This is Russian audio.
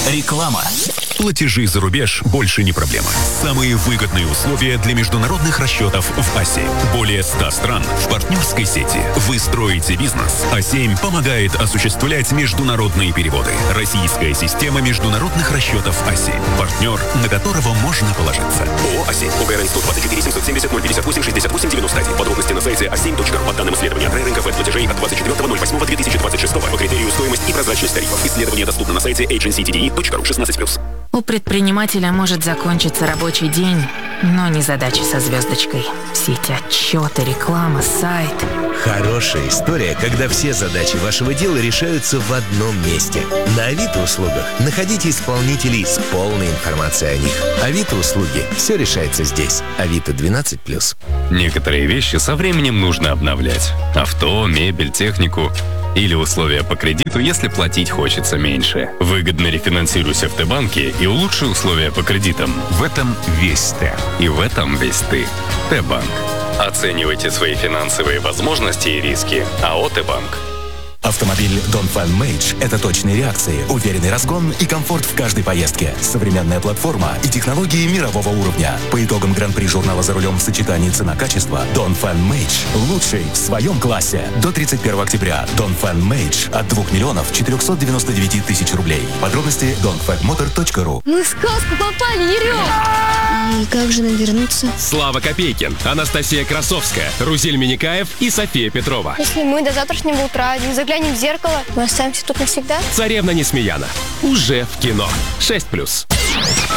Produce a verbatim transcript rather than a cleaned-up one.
Реклама. Платежи за рубеж больше не проблема. Самые выгодные условия для международных расчетов в АСЕ. Более ста стран в партнерской сети. Вы строите бизнес. а семь помогает осуществлять международные переводы. Российская система международных расчетов а семь. Партнер, на которого можно положиться. ООО «а семь». УГРН сто двадцать четыре семьсот семьдесят ноль пятьдесят восемь шестьдесят восемь девяносто один. Подробности на сайте а семь точка ру. По данным исследования трейдинга платежей от двадцать четвёртого ноль восьмого две тысячи двадцать шестого по критерию стоимость и прозрачность тарифов. Исследование доступно на сайте эйч эн си ти ди и точка ру. шестнадцать плюс. У предпринимателя может закончиться рабочий день, но не задачи со звездочкой. Все эти отчеты, реклама, сайт. Хорошая история, когда все задачи вашего дела решаются в одном месте. На Авито услугах находите исполнителей с полной информацией о них. Авито услуги. Все решается здесь. Авито двенадцать плюс. Некоторые вещи со временем нужно обновлять. Авто, мебель, технику. Или условия по кредиту, если платить хочется меньше. Выгодно рефинансируйся в Т-банке и улучши условия по кредитам. В этом весь Т. И в этом весь ты. Т-банк. Оценивайте свои финансовые возможности и риски. АО «Т-банк». Автомобиль Dongfeng Mage — это точные реакции, уверенный разгон и комфорт в каждой поездке. Современная платформа и технологии мирового уровня. По итогам Гран-при журнала «За рулем» в сочетании цена-качество, Dongfeng Mage — лучший в своем классе. До тридцать первого октября. Dongfeng Mage от двух миллионов четырехсот девяноста девяти тысяч рублей. Подробности донфэнг мотор точка ру. Мы в сказку попали, Ерём! И как же нам вернуться? Слава Копейкин, Анастасия Красовская, Рузель Миникаев и София Петрова. Если мы до завтрашнего утра не заглянем в зеркало, мы останемся тут навсегда? «Царевна Несмеяна» уже в кино. шесть плюс.